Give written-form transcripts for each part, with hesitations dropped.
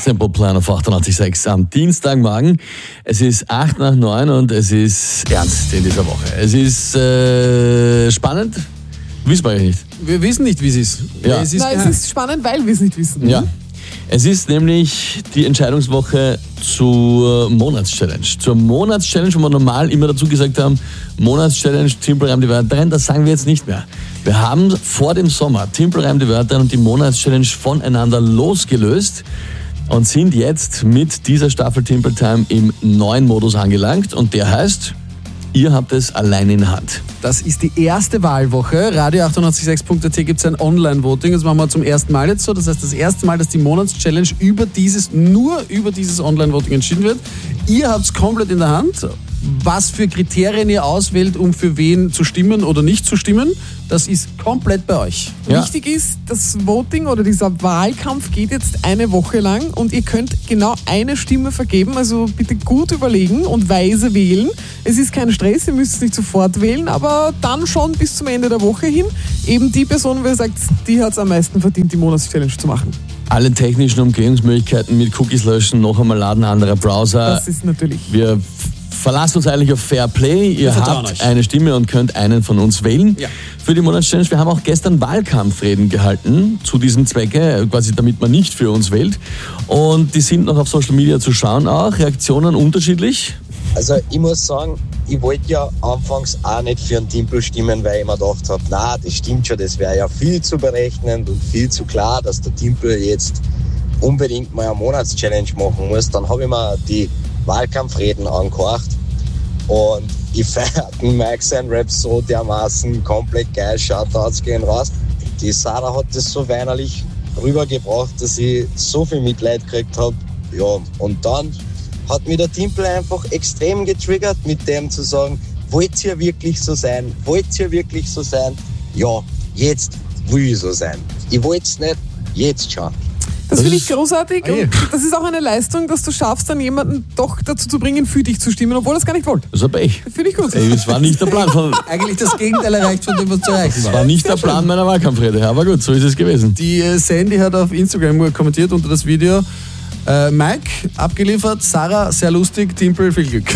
Simple Plan auf 88.6 am Dienstagmorgen. Es ist 8:09 und es ist ernst in dieser Woche. Es ist spannend, wissen wir ja nicht. Wir wissen nicht, wie es ist. Ja. Es ist spannend, weil wir es nicht wissen. Ja. Es ist nämlich die Entscheidungswoche zur Monatschallenge. Zur Monatschallenge, wo wir normal immer dazu gesagt haben, Monatschallenge, Timpel reimt die Wörter rein, das sagen wir jetzt nicht mehr. Wir haben vor dem Sommer Timpel reimt die Wörter rein und die Monatschallenge voneinander losgelöst und sind jetzt mit dieser Staffel Timpel Time im neuen Modus angelangt und der heißt, ihr habt es allein in der Hand. Das ist die erste Wahlwoche. Radio886.at gibt es ein Online-Voting. Das machen wir zum ersten Mal jetzt so. Das heißt, das erste Mal, dass die Monatschallenge nur über dieses Online-Voting entschieden wird. Ihr habt es komplett in der Hand. Was für Kriterien ihr auswählt, um für wen zu stimmen oder nicht zu stimmen, das ist komplett bei euch. Ja. Wichtig ist, das Voting oder dieser Wahlkampf geht jetzt eine Woche lang und ihr könnt genau eine Stimme vergeben, also bitte gut überlegen und weise wählen. Es ist kein Stress, ihr müsst es nicht sofort wählen, aber dann schon bis zum Ende der Woche hin eben die Person, wo ihr sagt, die hat es am meisten verdient, die Monatschallenge zu machen. Alle technischen Umgehungsmöglichkeiten mit Cookies löschen, noch einmal laden anderer Browser. Das ist natürlich... Wir verlasst uns eigentlich auf Fair Play. Ihr habt euch eine Stimme und könnt einen von uns wählen für die Monatschallenge. Wir haben auch gestern Wahlkampfreden gehalten zu diesem Zwecke, quasi damit man nicht für uns wählt. Und die sind noch auf Social Media zu schauen auch. Reaktionen unterschiedlich. Also ich muss sagen, ich wollte ja anfangs auch nicht für einen Timpel stimmen, weil ich mir gedacht habe, na, das stimmt schon, das wäre ja viel zu berechnend und viel zu klar, dass der Timpel jetzt unbedingt mal eine Monatschallenge machen muss. Dann habe ich mir die Wahlkampfreden angehört und ich feiere den Mike sein Rap so dermaßen komplett geil. Shoutouts gehen raus. Die Sarah hat das so weinerlich rübergebracht, dass ich so viel Mitleid gekriegt habe. Ja, und dann hat mich der Timpel einfach extrem getriggert, mit dem zu sagen, wollt ihr wirklich so sein? Wollt ihr wirklich so sein? Ja, jetzt will ich so sein. Ich wollte es nicht, jetzt schon. Das finde ich großartig und das ist auch eine Leistung, dass du schaffst, dann jemanden doch dazu zu bringen, für dich zu stimmen, obwohl er es gar nicht wollte. Das ist ein Pech. Finde ich gut. Das war nicht der Plan. Eigentlich das Gegenteil erreicht, von dem was zu erreichen Das war nicht der Plan meiner Wahlkampfrede, aber gut, so ist es gewesen. Die Sandy hat auf Instagram kommentiert unter das Video, Mike, abgeliefert, Sarah, sehr lustig, Timpel, viel Glück.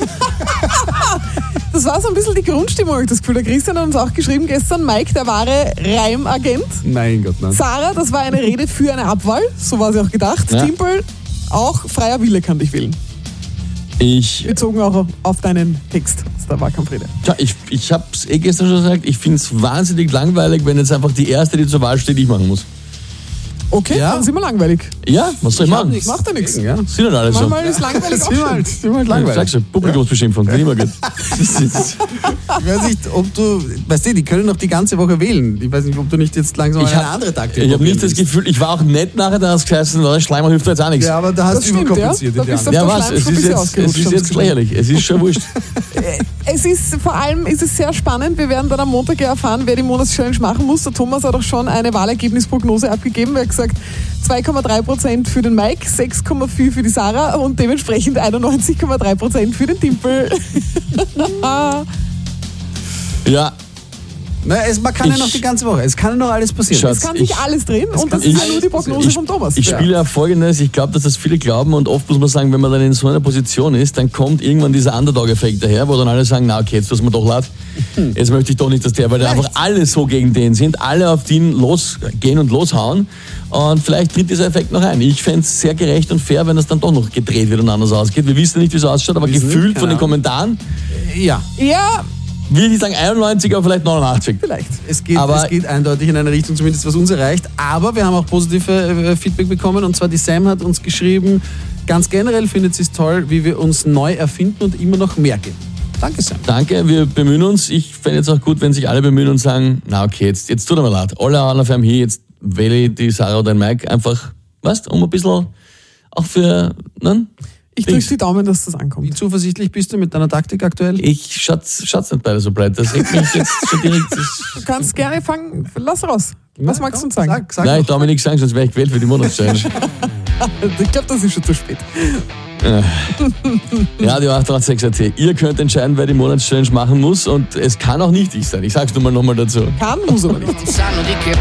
Das war so ein bisschen die Grundstimmung, habe ich das Gefühl. Der Christian hat uns auch geschrieben gestern, Mike, der wahre Reimagent. Mein Gott, nein. Sarah, das war eine Rede für eine Abwahl, so war sie auch gedacht. Ja. Timpel, auch freier Wille kann dich wählen. Bezogen auch auf deinen Text aus der Wahlkampfrede. Tja, ich habe es gestern schon gesagt, ich finde es wahnsinnig langweilig, wenn jetzt einfach die Erste, die zur Wahl steht, ich machen muss. Okay, dann sind wir langweilig. Ja, was soll ich machen? Macht ja nichts. Ja. Sind halt alle so. Manchmal ist langweilig auch schön. Sind halt langweilig. Sagst du, Publikumsbeschimpfung, wird immer gut. Ich weiß nicht, ob du, weißt du, die können noch die ganze Woche wählen. Ich weiß nicht, ob du nicht jetzt langsam eine andere Taktik Ich habe nicht das Gefühl, ich war auch nett nachher, da hast du gesagt, Schleimer hilft jetzt auch nichts. Ja, aber da hast du überkompensiert. Ja, da bist du Ja, auf der was? Schleim Es schon ein ist bisschen jetzt lächerlich. Es ist schon wurscht. Vor allem ist es sehr spannend. Wir werden dann am Montag ja erfahren, wer die Monatschallenge machen muss. Der Thomas hat auch schon eine Wahlergebnisprognose abgegeben. Er hat gesagt, 2,3% für den Mike, 6,4% für die Sarah und dementsprechend 91,3% für den Timpel. Ja. Man kann ja noch die ganze Woche. Es kann ja noch alles passieren. Schatz, Es kann sich alles drehen und das ist ja nur die Prognose von Thomas. Ich spiele ja Folgendes, ich glaube, dass das viele glauben und oft muss man sagen, wenn man dann in so einer Position ist, dann kommt irgendwann dieser Underdog-Effekt daher, wo dann alle sagen, na okay, jetzt tun wir doch leid. Jetzt möchte ich doch nicht, dass weil da einfach alle so gegen den sind, alle auf den losgehen und loshauen und vielleicht tritt dieser Effekt noch ein. Ich fände es sehr gerecht und fair, wenn das dann doch noch gedreht wird und anders ausgeht. Wir wissen nicht, wie es ausschaut, aber gefühlt von den Kommentaren, Ja. will ich sagen 91, aber vielleicht 89. Vielleicht. Es geht eindeutig in eine Richtung, zumindest was uns erreicht. Aber wir haben auch positive Feedback bekommen. Und zwar die Sam hat uns geschrieben, ganz generell findet sie es toll, wie wir uns neu erfinden und immer noch mehr geben. Danke, Sam. Danke, wir bemühen uns. Ich fände jetzt auch gut, wenn sich alle bemühen und sagen, na okay, jetzt tut er mal leid. Alle anderen hier, jetzt wähle ich die Sarah oder den Mike einfach, weißt, um ein bisschen auch für, Ich drücke die Daumen, dass das ankommt. Wie zuversichtlich bist du mit deiner Taktik aktuell? Ich schaut's nicht beide so breit. Das hängt mich jetzt schon direkt. Du kannst gerne fangen. Lass raus. Was magst du uns sagen? Sag Nein, ich darf mir nichts sagen, sonst wäre ich gewählt für die Monatschallenge. Ich glaube, das ist schon zu spät. Radio 886.at. Ihr könnt entscheiden, wer die Monatschallenge machen muss und es kann auch nicht ich sein. Ich sag's nur mal nochmal dazu. Kann, muss aber nicht.